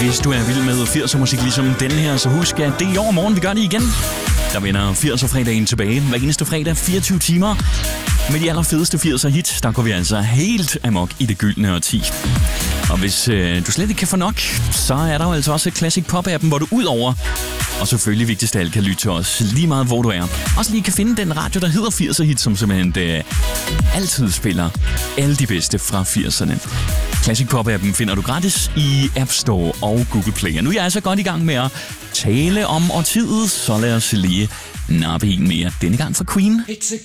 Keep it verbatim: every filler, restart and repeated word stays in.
Hvis du er vild med firser musik ligesom den her, så husk, at det er i overmorgen, vi gør det igen. Der vender firser-fredagen tilbage hver eneste fredag, fireogtyve timer. Med de allerfedeste firser hits, der går vi altså helt amok i det gyldne årti. Og hvis øh, du slet ikke kan få nok, så er der jo altså også Classic Pop-appen, hvor du ud over, og selvfølgelig vigtigst af alt, kan lytte til os lige meget, hvor du er. Også lige kan finde den radio, der hedder firser hits, som simpelthen øh, altid spiller alle de bedste fra firserne. Classic Pop-appen finder du gratis i App Store og Google Play. Og nu er jeg altså godt i gang med at tale om årtiet, så lad os lige nappe en mere. Denne gang fra Queen.